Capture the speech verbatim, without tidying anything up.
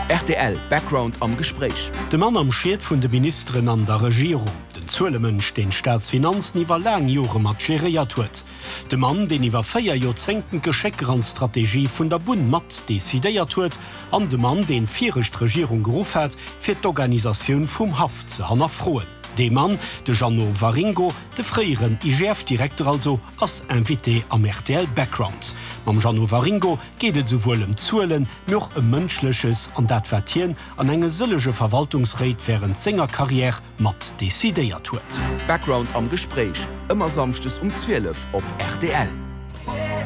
R T L Background am Gespräch. De Mann am Schied vun de Ministerin an der Regierung. Den Zuelemensch den Staatsfinanzen iwwer lang Jore mat geriert huet. De Mann, den iwwer feier Jozenken Gescheckrandstrategie vun der Bund mat desideiert huet, an de Mann, den vierrecht Regierung gerufen hat, fir d'Organisaun vum Haft ze hannnerfroen. De Mann, de Jeannot Waringo, de freieren I G F-Direktor also als Invité am R T L Background. Mam Jeannot Waringo gehtet sowohl um Zuelen noch um mënschleches an dat Vertien an enge sëllege Verwaltungsrät während Sängerkarriere mat desideiert huet. Background am Gespräch, immer samstes um zwölf op R T L.